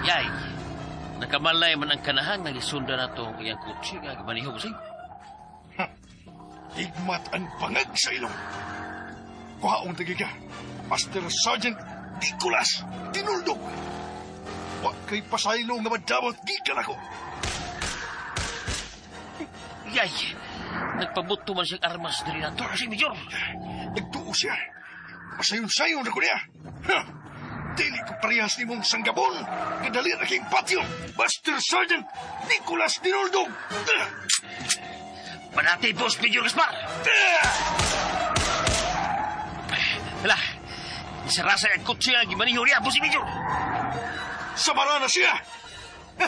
Yay, nakamalay man ang kanahang nagisunda na itong iyang kutsi nga manihog sa'yo. Higmat ang bangag sa ilong. Kuhaong tagi ka, Master Sergeant Nicholas Tinuldog. Wag kay pasaylo nga madamot gikan ako. Yay, nagpabuto man siyang armas diri na ito si Major. Nagtuo siya. Masayon-sayon ako niya. Dili ko parehas ni mong sanggabon. Kadali na king patio. Master Sergeant Nicholas Tinuldog. Manati, Boss Major Gaspar. Hala, isarasa ang kutsi ang gimaniho niya, Boss Major. Sabara na siya.